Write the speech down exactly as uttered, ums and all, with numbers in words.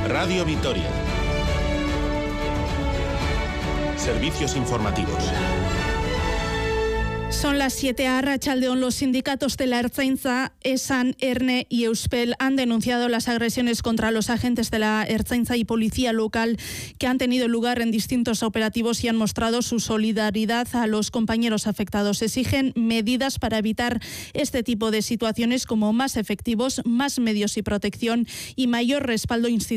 Radio Vitoria. Servicios informativos. Son las siete a Arratsaldeon. Los sindicatos de la Ertzaintza, ESAN, ERNE y EUSPEL han denunciado las agresiones contra los agentes de la Ertzaintza y Policía Local que han tenido lugar en distintos operativos y han mostrado su solidaridad a los compañeros afectados. Exigen medidas para evitar este tipo de situaciones como más efectivos, más medios y protección y mayor respaldo institucional